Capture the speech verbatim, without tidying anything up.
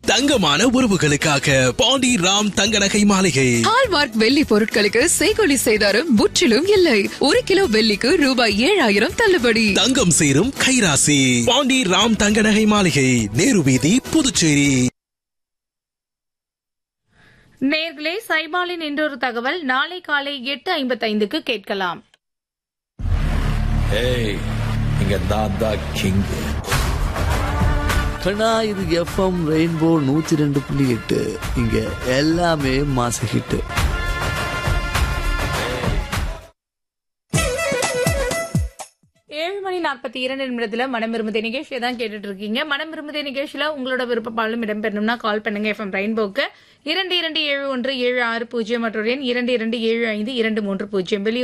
தங்கமான உறவுகளுக்காக பாண்டி ராம் தங்க நகை மாளிகை. ஹால்மார்க் வெள்ளி பொருட்களுக்கு செய்கூலி சேதாரம் முற்றிலும் இல்லை. ஒரு கிலோ வெள்ளிக்கு ரூபாய் ஏழாயிரம் தள்ளுபடி. தங்கம் சேரும் கைராசி பாண்டி ராம் தங்க நகை மாளிகை, நேரு வீதி, புதுச்சேரி. நேர்களே, சைபாலின் இன்றொரு தகவல் நாளை காலை எட்டு ஐம்பத்தி ஐந்துக்கு கேட்கலாம். இங்க நான் தான் கிங். கண்ணா, இது எஃப்எம் ரெயின்போ நூத்தி ரெண்டு புள்ளி எட்டு. இங்க எல்லாமே மாச ஹிட். ஏழு மணி நாற்பத்தி இரண்டு நிமிடத்துல மனம் விரும்புதே நிகழ்ச்சியை தான் கேட்டுட்டு இருக்கீங்க. மனம் விரும்புதே நிகழ்ச்சியில உங்களோட விருப்பப்பாலும் இடம்பெறணும்னா கால் பண்ணுங்க. எஃப்எம் ரெயின்போக்கு இரண்டு இரண்டு ஏழு ஒன்று ஏழு ஆறு பூஜ்ஜியம் மற்றொரு எண் இரண்டு இரண்டு ஏழு ஐந்து இரண்டு மூன்று பூஜ்ஜியம்.